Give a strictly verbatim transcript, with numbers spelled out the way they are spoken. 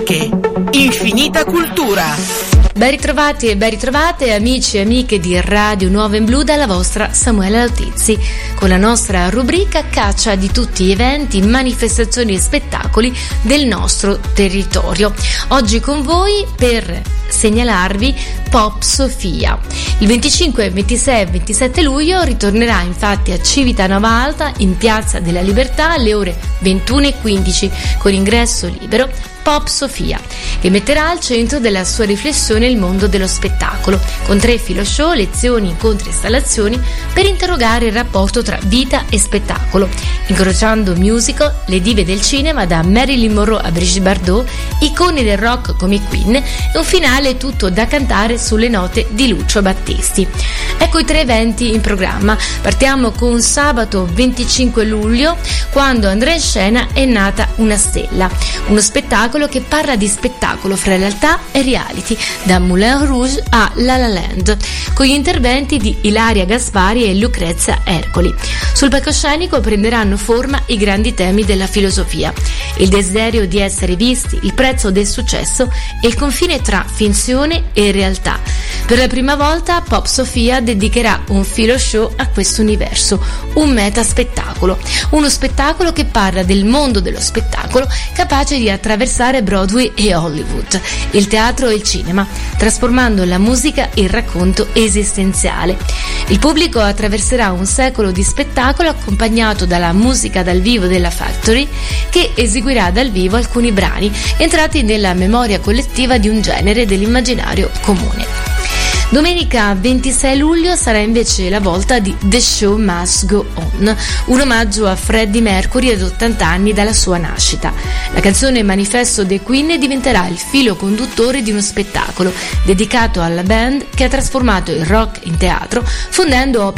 Classiche, infinita cultura. Ben ritrovati e ben ritrovate amici e amiche di Radio Nuovo in Blu dalla vostra Samuela Altizzi con la nostra rubrica caccia di tutti gli eventi, manifestazioni e spettacoli del nostro territorio. Oggi con voi per segnalarvi Pop Sofia. Il venticinque, ventisei e ventisette luglio ritornerà infatti a Civitanova Alta in Piazza della Libertà alle ore ventuno e quindici con ingresso libero Pop Sofia, che metterà al centro della sua riflessione il mondo dello spettacolo, con tre filo show, lezioni, incontri e installazioni per interrogare il rapporto tra vita e spettacolo, incrociando musical, le dive del cinema da Marilyn Monroe a Brigitte Bardot, icone del rock come i Queen e un finale tutto da cantare sulle note di Lucio Battisti. Ecco i tre eventi in programma. Partiamo con sabato venticinque luglio, quando andrà in scena È nata una stella, uno spettacolo che parla di spettacolo fra realtà e reality, da Moulin Rouge a La La Land, con gli interventi di Ilaria Gaspari e Lucrezia Ercoli. Sul palcoscenico prenderanno forma i grandi temi della filosofia, il desiderio di essere visti, il prezzo del successo e il confine tra finzione e realtà. Per la prima volta Pop Sofia dedicherà un filo show a questo universo, un metaspettacolo, uno spettacolo che parla del mondo dello spettacolo, capace di attraversare Broadway e Hollywood, il teatro e il cinema, trasformando la musica in racconto esistenziale. Il pubblico attraverserà un secolo di spettacolo accompagnato dalla musica dal vivo della Factory, che eseguirà dal vivo alcuni brani entrati nella memoria collettiva di un genere dell'immaginario comune. Domenica ventisei luglio sarà invece la volta di The Show Must Go On, un omaggio a Freddie Mercury ad ottanta anni dalla sua nascita. La canzone Manifesto dei Queen diventerà il filo conduttore di uno spettacolo dedicato alla band che ha trasformato il rock in teatro, fondendo opere